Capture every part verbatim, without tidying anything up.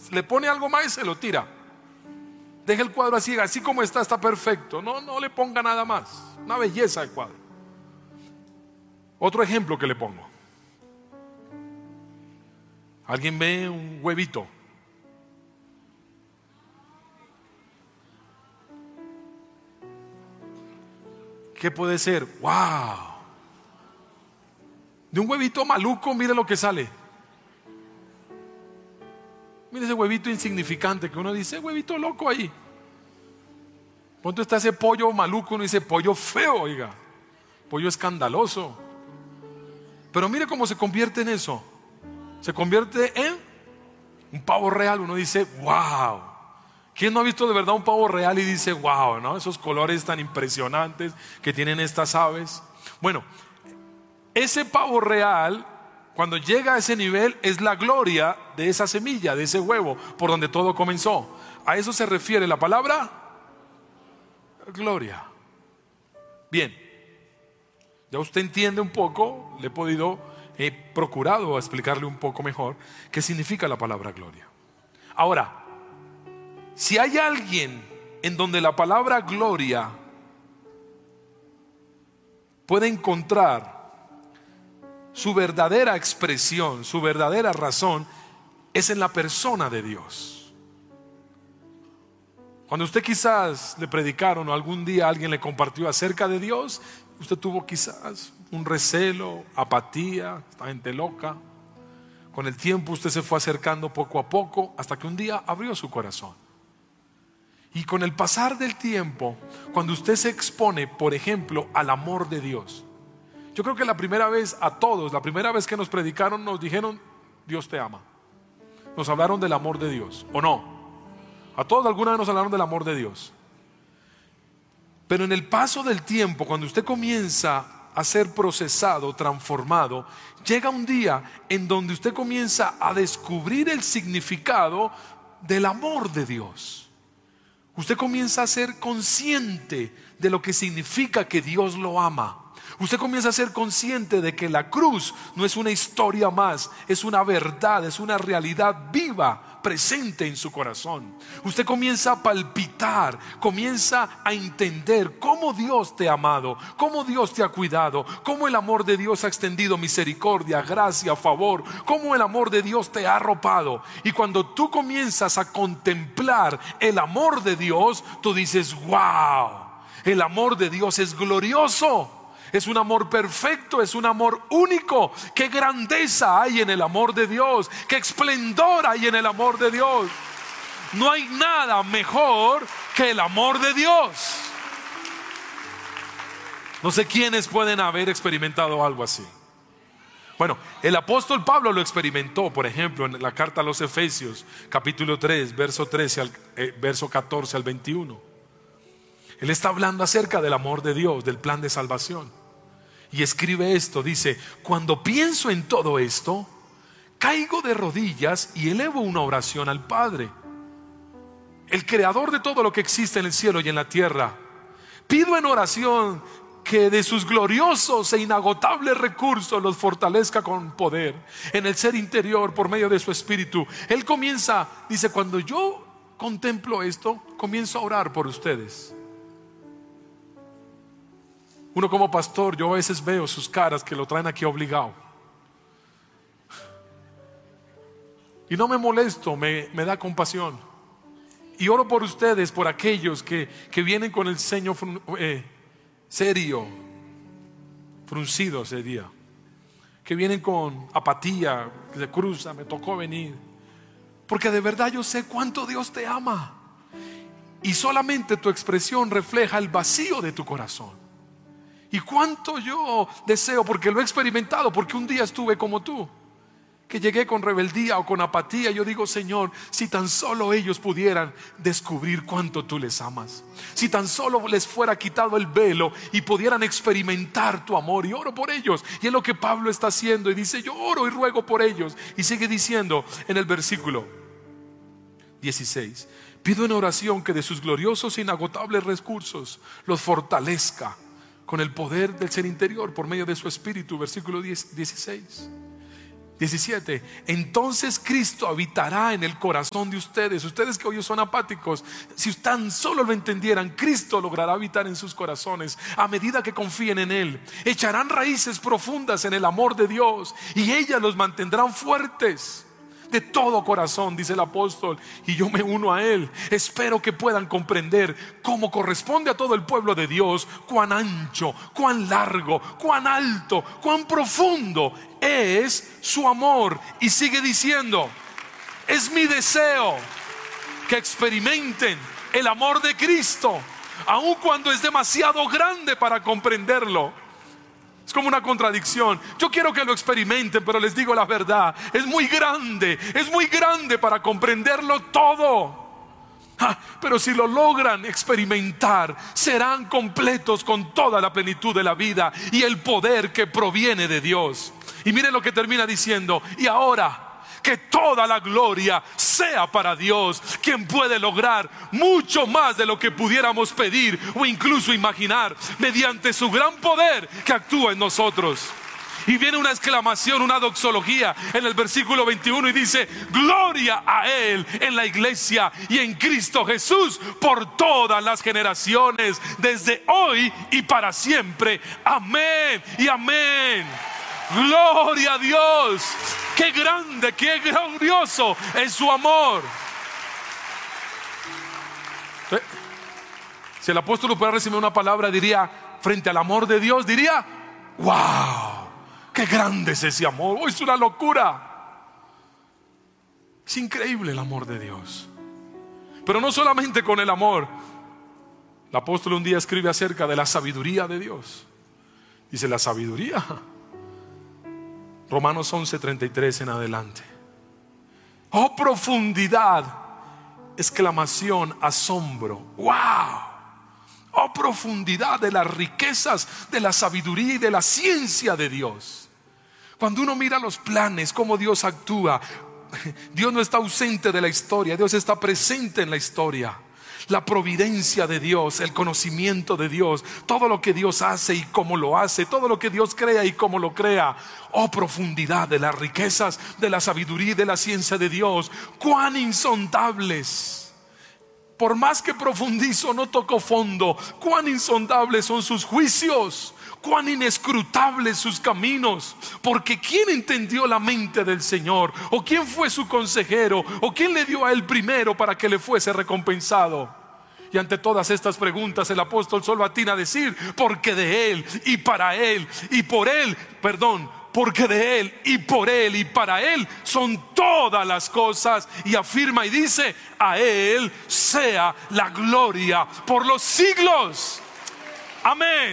le pone algo más y se lo tira. Deja el cuadro así, así como está, está perfecto. No, no le ponga nada más. Una belleza el cuadro. Otro ejemplo que le pongo. Alguien ve un huevito. ¿Qué puede ser? ¡Wow! De un huevito maluco, mire lo que sale. Mire ese huevito insignificante que uno dice, huevito loco ahí. ¿Cuánto está ese pollo maluco? Uno dice, pollo feo, oiga. Pollo escandaloso. Pero mire cómo se convierte en eso. Se convierte en un pavo real. Uno dice, wow. ¿Quién no ha visto de verdad un pavo real y dice, wow, ¿no? Esos colores tan impresionantes que tienen estas aves. Bueno, ese pavo real, cuando llega a ese nivel, es la gloria de esa semilla, de ese huevo, por donde todo comenzó. A eso se refiere la palabra gloria. Bien, ya usted entiende un poco, le he podido, he procurado explicarle un poco mejor qué significa la palabra gloria. Ahora, si hay alguien en donde la palabra gloria puede encontrar su verdadera expresión, su verdadera razón, es en la persona de Dios. Cuando usted quizás le predicaron o algún día alguien le compartió acerca de Dios, usted tuvo quizás un recelo, apatía, esta gente loca. Con el tiempo usted se fue acercando poco a poco hasta que un día abrió su corazón. Y con el pasar del tiempo, cuando usted se expone, por ejemplo, al amor de Dios. Yo creo que la primera vez a todos, la primera vez que nos predicaron, nos dijeron, Dios te ama. Nos hablaron del amor de Dios, ¿o no? A todos alguna vez nos hablaron del amor de Dios. Pero en el paso del tiempo, cuando usted comienza a ser procesado, transformado, llega un día en donde usted comienza a descubrir el significado del amor de Dios. Usted comienza a ser consciente de lo que significa que Dios lo ama. Usted comienza a ser consciente de que la cruz no es una historia más, es una verdad, es una realidad viva, presente en su corazón. Usted comienza a palpitar, comienza a entender cómo Dios te ha amado, cómo Dios te ha cuidado, cómo el amor de Dios ha extendido misericordia, gracia, favor, cómo el amor de Dios te ha arropado. Y cuando tú comienzas a contemplar el amor de Dios, tú dices, wow, el amor de Dios es glorioso. Es un amor perfecto, es un amor único. Qué grandeza hay en el amor de Dios, qué esplendor hay en el amor de Dios. No hay nada mejor que el amor de Dios. No sé quiénes pueden haber experimentado algo así. Bueno, el apóstol Pablo lo experimentó, por ejemplo, en la carta a los Efesios, capítulo tres, verso trece al, eh, verso catorce al veintiuno. Él está hablando acerca del amor de Dios, del plan de salvación. Y escribe esto, dice, cuando pienso en todo esto, caigo de rodillas y elevo una oración al Padre, el creador de todo lo que existe en el cielo y en la tierra. Pido en oración que de sus gloriosos e inagotables recursos los fortalezca con poder en el ser interior por medio de su espíritu. Él comienza, dice, cuando yo contemplo esto, comienzo a orar por ustedes. Uno como pastor, yo a veces veo sus caras que lo traen aquí obligado. Y no me molesto, me, me da compasión. Y oro por ustedes, por aquellos que, que vienen con el ceño eh, serio, fruncido ese día. Que vienen con apatía, que se cruza, me tocó venir. Porque de verdad yo sé cuánto Dios te ama. Y solamente tu expresión refleja el vacío de tu corazón. Y cuánto yo deseo, porque lo he experimentado, porque un día estuve como tú, que llegué con rebeldía o con apatía. Yo digo, Señor, si tan solo ellos pudieran descubrir cuánto tú les amas, si tan solo les fuera quitado el velo y pudieran experimentar tu amor. Y oro por ellos. Y es lo que Pablo está haciendo, y dice, yo oro y ruego por ellos. Y sigue diciendo en el versículo dieciséis, pido en oración que de sus gloriosos e inagotables recursos los fortalezca con el poder del ser interior por medio de su espíritu. Versículo dieciséis. diecisiete. Entonces Cristo habitará en el corazón de ustedes. Ustedes que hoy son apáticos, si tan solo lo entendieran, Cristo logrará habitar en sus corazones a medida que confíen en Él. Echarán raíces profundas en el amor de Dios y ellas los mantendrán fuertes de todo corazón, dice el apóstol, y yo me uno a él. Espero que puedan comprender cómo corresponde a todo el pueblo de Dios cuán ancho, cuán largo, cuán alto, cuán profundo es su amor. Y sigue diciendo: es mi deseo que experimenten el amor de Cristo, aun cuando es demasiado grande para comprenderlo. Es como una contradicción. Yo quiero que lo experimenten, pero les digo la verdad, es muy grande, es muy grande para comprenderlo todo. Ah, pero si lo logran experimentar, serán completos con toda la plenitud de la vida y el poder que proviene de Dios. Y miren lo que termina diciendo: y ahora, que toda la gloria sea para Dios, quien puede lograr mucho más de lo que pudiéramos pedir o incluso imaginar, mediante su gran poder que actúa en nosotros. Y viene una exclamación, una doxología en el versículo veintiuno, y dice: gloria a Él en la iglesia y en Cristo Jesús por todas las generaciones, desde hoy y para siempre. Amén y amén. Gloria a Dios. Qué grande, qué glorioso es su amor. Si el apóstol pudiera recibir una palabra, diría, frente al amor de Dios, diría: wow, qué grande es ese amor. Oh, es una locura. Es increíble el amor de Dios. Pero no solamente con el amor. El apóstol un día escribe acerca de la sabiduría de Dios. Dice: la sabiduría, Romanos once, treinta y tres en adelante. Oh, profundidad, exclamación, asombro, wow. Oh, profundidad de las riquezas de la sabiduría y de la ciencia de Dios. Cuando uno mira los planes, cómo Dios actúa, Dios no está ausente de la historia, Dios está presente en la historia. La providencia de Dios, el conocimiento de Dios, todo lo que Dios hace y cómo lo hace, todo lo que Dios crea y cómo lo crea. Oh, profundidad de las riquezas de la sabiduría y de la ciencia de Dios, cuán insondables. Por más que profundizo, no toco fondo. Cuán insondables son sus juicios, cuán inescrutables sus caminos. Porque ¿quién entendió la mente del Señor? ¿O quién fue su consejero? ¿O quién le dio a él primero para que le fuese recompensado? Y ante todas estas preguntas, el apóstol solo atina a decir: porque de Él y para Él y por Él, perdón, porque de Él y por Él y para Él son todas las cosas. Y afirma y dice: a Él sea la gloria por los siglos. Amén.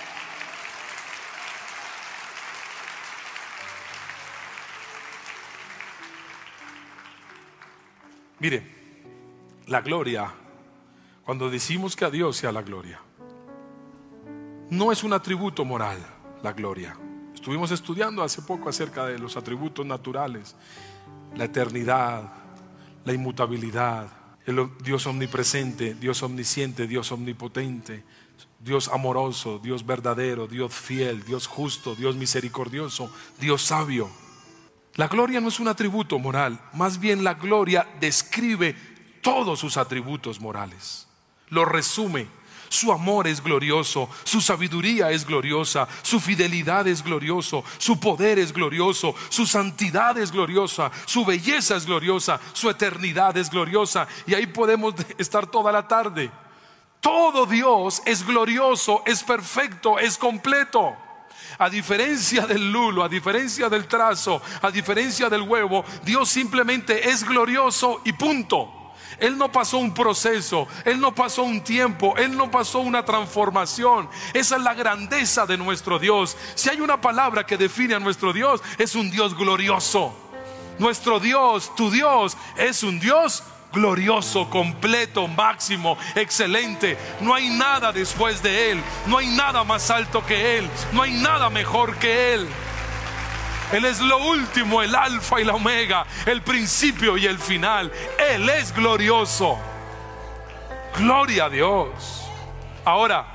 Mire, la gloria, cuando decimos que a Dios sea la gloria, no es un atributo moral. La gloria, estuvimos estudiando hace poco acerca de los atributos naturales: la eternidad, la inmutabilidad, el Dios omnipresente, Dios omnisciente, Dios omnipotente, Dios amoroso, Dios verdadero, Dios fiel, Dios justo, Dios misericordioso, Dios sabio. La gloria no es un atributo moral, más bien la gloria describe todos sus atributos morales, lo resume. Su amor es glorioso, su sabiduría es gloriosa, su fidelidad es glorioso, su poder es glorioso, su santidad es gloriosa, su belleza es gloriosa, su eternidad es gloriosa. Y ahí podemos estar toda la tarde. Todo Dios es glorioso, es perfecto, es completo. A diferencia del lulo, a diferencia del trazo, a diferencia del huevo, Dios simplemente es glorioso y punto. Él no pasó un proceso, Él no pasó un tiempo, Él no pasó una transformación. Esa es la grandeza de nuestro Dios. Si hay una palabra que define a nuestro Dios, es un Dios glorioso. Nuestro Dios, tu Dios, es un Dios glorioso, completo, máximo, excelente. No hay nada después de Él, no hay nada más alto que Él, no hay nada mejor que Él. Él es lo último, el alfa y la omega, el principio y el final. Él es glorioso. Gloria a Dios. Ahora,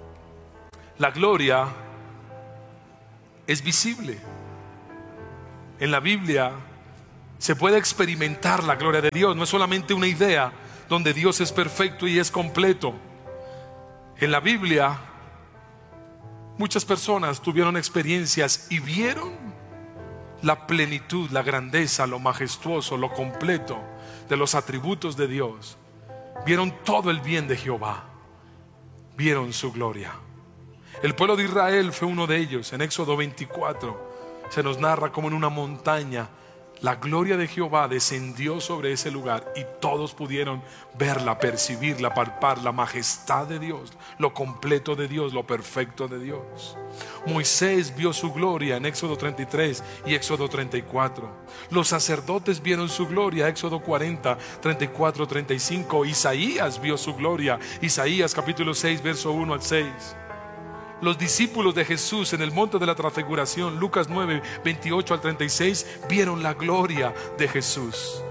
la gloria es visible. En la Biblia se puede experimentar la gloria de Dios. No es solamente una idea donde Dios es perfecto y es completo. En la Biblia muchas personas tuvieron experiencias y vieron la plenitud, la grandeza, lo majestuoso, lo completo de los atributos de Dios. Vieron todo el bien de Jehová. Vieron su gloria. El pueblo de Israel fue uno de ellos. En Éxodo veinticuatro se nos narra como en una montaña la gloria de Jehová descendió sobre ese lugar y todos pudieron verla, percibirla, palpar la majestad de Dios, lo completo de Dios, lo perfecto de Dios. Moisés vio su gloria en Éxodo treinta y tres y Éxodo treinta y cuatro. Los sacerdotes vieron su gloria, Éxodo cuarenta, treinta y cuatro, treinta y cinco. Isaías vio su gloria, Isaías capítulo seis, verso uno al seis. Los discípulos de Jesús en el monte de la transfiguración, Lucas nueve, veintiocho al treinta y seis, vieron la gloria de Jesús.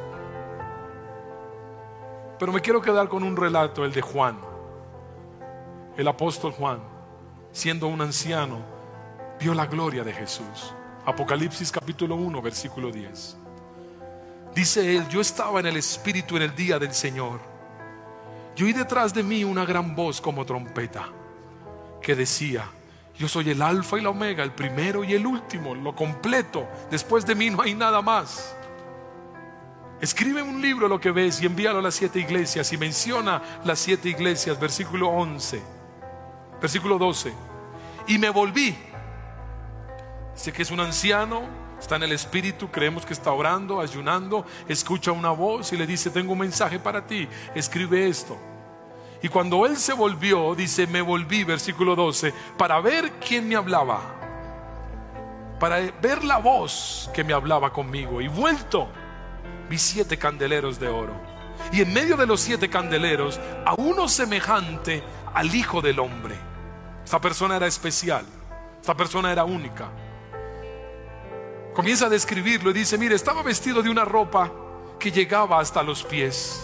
Pero me quiero quedar con un relato, el de Juan. El apóstol Juan, siendo un anciano, vio la gloria de Jesús. Apocalipsis capítulo uno, versículo diez. Dice él: yo estaba en el Espíritu en el día del Señor, y oí detrás de mí una gran voz como trompeta, que decía: yo soy el alfa y la omega, el primero y el último, lo completo. Después de mí no hay nada más. Escribe un libro lo que ves y envíalo a las siete iglesias. Y menciona las siete iglesias. Versículo once, versículo doce. Y me volví. Sé que es un anciano, está en el Espíritu, creemos que está orando, ayunando. Escucha una voz y le dice: tengo un mensaje para ti, escribe esto. Y cuando él se volvió, dice: me volví, versículo doce, para ver quién me hablaba, para ver la voz que me hablaba conmigo. Y vuelto, vi siete candeleros de oro, y en medio de los siete candeleros a uno semejante al Hijo del Hombre. Esta persona era especial, esta persona era única. Comienza a describirlo y dice: mire, estaba vestido de una ropa que llegaba hasta los pies.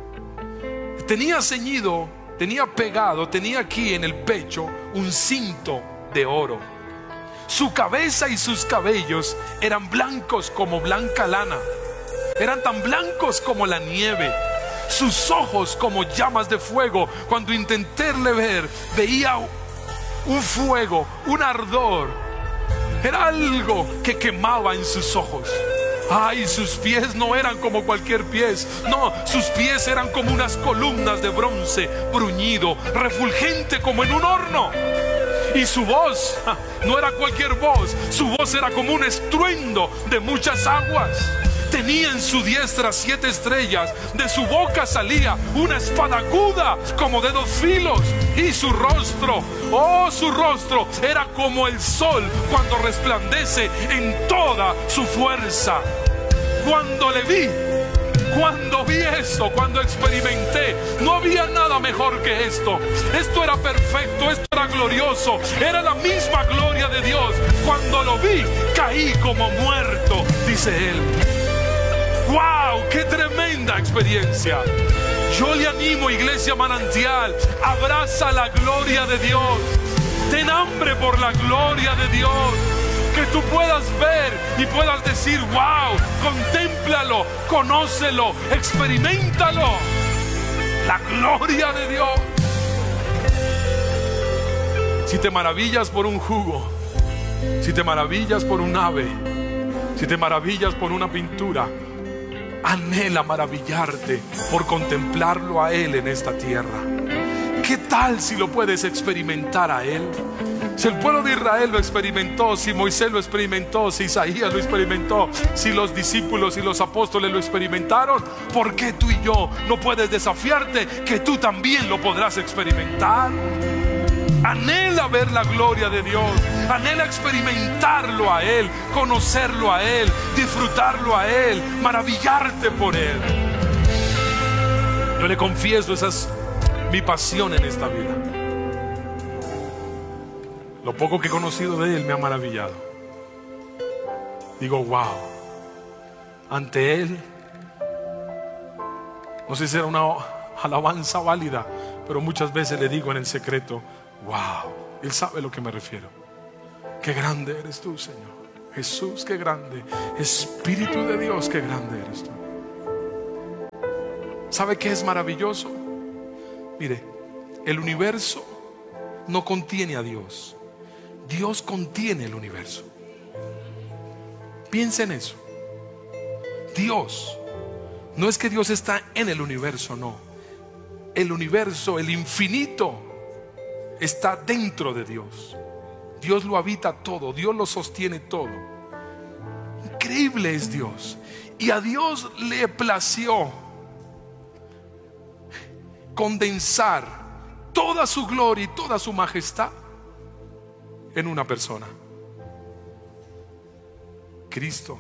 Tenía ceñido, tenía pegado, tenía aquí en el pecho un cinto de oro. Su cabeza y sus cabellos eran blancos como blanca lana. Eran tan blancos como la nieve. Sus ojos como llamas de fuego. Cuando intenté ver, veía un fuego, un ardor. Era algo que quemaba en sus ojos. Ay, sus pies no eran como cualquier pies. No, sus pies eran como unas columnas de bronce, bruñido, refulgente como en un horno. Y su voz no era cualquier voz. Su voz era como un estruendo de muchas aguas. Tenía en su diestra siete estrellas. De su boca salía una espada aguda como de dos filos. Y su rostro, oh, su rostro era como el sol cuando resplandece en toda su fuerza. Cuando le vi, cuando vi esto, cuando experimenté, no había nada mejor que esto. Esto era perfecto, esto era glorioso, era la misma gloria de Dios. Cuando lo vi, caí como muerto, dice él. ¡Wow! ¡Qué tremenda experiencia! Yo le animo, iglesia Manantial, abraza la gloria de Dios. Ten hambre por la gloria de Dios. Que tú puedas ver y puedas decir: wow, contémplalo, conócelo, experimentalo. La gloria de Dios. Si te maravillas por un jugo, si te maravillas por un ave, si te maravillas por una pintura, anhela maravillarte por contemplarlo a Él en esta tierra. ¿Qué tal si lo puedes experimentar a Él? Si el pueblo de Israel lo experimentó, si Moisés lo experimentó, si Isaías lo experimentó, si los discípulos y los apóstoles lo experimentaron, ¿por qué tú y yo no puedes desafiarte que tú también lo podrás experimentar? Anhela ver la gloria de Dios, anhela experimentarlo a Él, conocerlo a Él, disfrutarlo a Él, maravillarte por Él. Yo le confieso, esa es mi pasión en esta vida. Lo poco que he conocido de Él me ha maravillado. Digo: wow, ante Él, no sé si era una alabanza válida, pero muchas veces le digo en el secreto: wow, Él sabe a lo que me refiero. Qué grande eres tú, Señor. Jesús, qué grande. Espíritu de Dios, qué grande eres tú. ¿Sabe qué es maravilloso? Mire, el universo no contiene a Dios. Dios contiene el universo. Piensa en eso. Dios, no es que Dios está en el universo, no. El universo, el infinito, está dentro de Dios. Dios lo habita todo, Dios lo sostiene todo. Increíble es Dios. Y a Dios le plació condensar toda su gloria y toda su majestad en una persona, Cristo.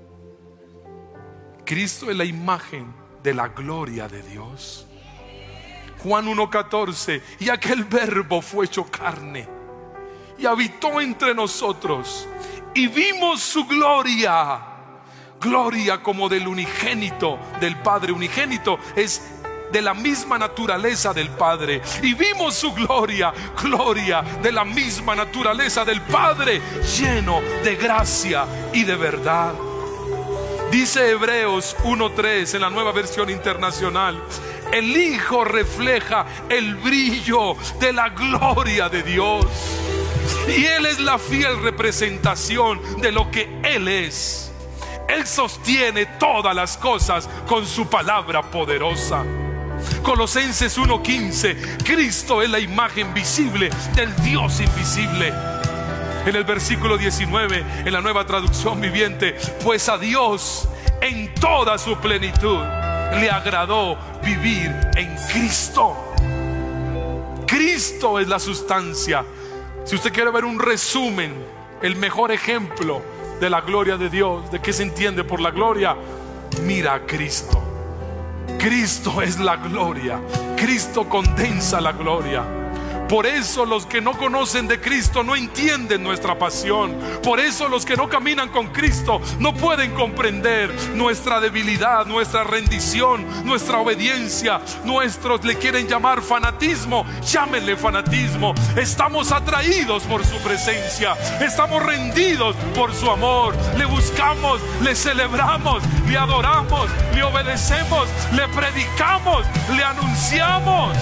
Cristo es la imagen de la gloria de Dios. Juan uno catorce, y aquel verbo fue hecho carne y habitó entre nosotros, y vimos su gloria, gloria como del unigénito del Padre. Unigénito es de la misma naturaleza del Padre. Y vimos su gloria, gloria de la misma naturaleza del Padre, lleno de gracia y de verdad. Dice Hebreos uno tres en la Nueva Versión Internacional: el Hijo refleja el brillo de la gloria de Dios, y Él es la fiel representación de lo que Él es. Él sostiene todas las cosas con su palabra poderosa. Colosenses uno quince, Cristo es la imagen visible del Dios invisible. En el versículo diecinueve, en la Nueva Traducción Viviente, pues a Dios en toda su plenitud le agradó vivir en Cristo. Cristo es la sustancia. Si usted quiere ver un resumen, el mejor ejemplo de la gloria de Dios, de qué se entiende por la gloria, mira a Cristo. Cristo es la gloria. Cristo condensa la gloria. Por eso los que no conocen de Cristo no entienden nuestra pasión. Por eso los que no caminan con Cristo no pueden comprender nuestra debilidad, nuestra rendición, nuestra obediencia. Nuestros le quieren llamar fanatismo. Llámenle fanatismo. Estamos atraídos por su presencia. Estamos rendidos por su amor. Le buscamos, le celebramos, le adoramos, le obedecemos, le predicamos, le anunciamos.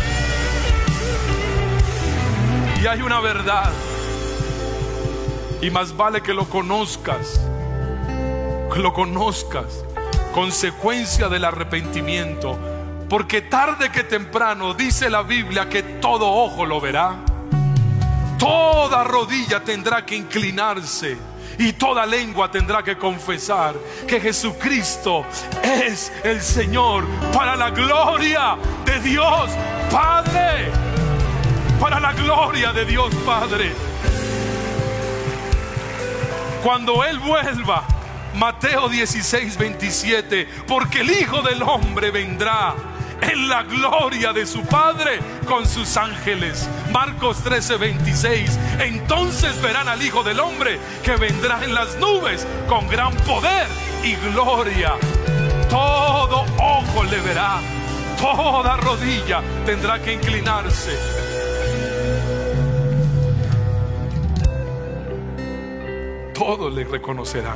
Y hay una verdad, y más vale que lo conozcas, que lo conozcas, consecuencia del arrepentimiento, porque tarde que temprano dice la Biblia que todo ojo lo verá, toda rodilla tendrá que inclinarse y toda lengua tendrá que confesar que Jesucristo es el Señor, para la gloria de Dios Padre. Para la gloria de Dios Padre. Cuando Él vuelva, Mateo dieciséis veintisiete, porque el Hijo del Hombre vendrá en la gloria de su Padre con sus ángeles. Marcos trece veintiséis, entonces verán al Hijo del Hombre que vendrá en las nubes con gran poder y gloria. Todo ojo le verá, toda rodilla tendrá que inclinarse. Todos le reconocerán.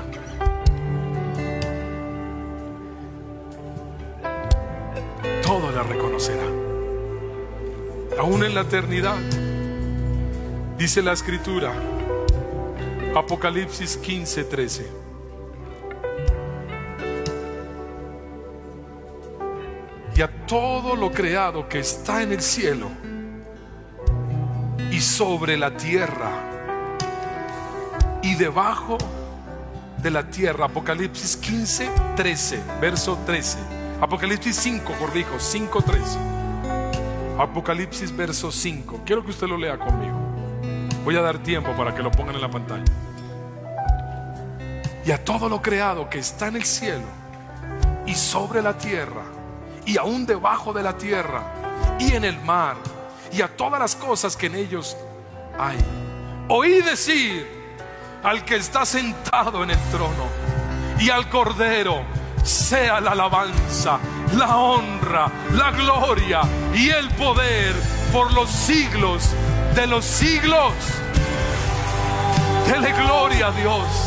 Todos la reconocerán. Aún en la eternidad. Dice la Escritura, Apocalipsis quince trece. Y a todo lo creado que está en el cielo y sobre la tierra y debajo de la tierra. Apocalipsis quince trece, verso trece. Apocalipsis cinco, corrijo, cinco trece. Apocalipsis verso cinco. Quiero que usted lo lea conmigo. Voy a dar tiempo para que lo pongan en la pantalla. Y a todo lo creado que está en el cielo y sobre la tierra y aún debajo de la tierra y en el mar, y a todas las cosas que en ellos hay, oí decir al que está sentado en el trono y al Cordero, sea la alabanza, la honra, la gloria y el poder por los siglos de los siglos. Dele gloria a Dios.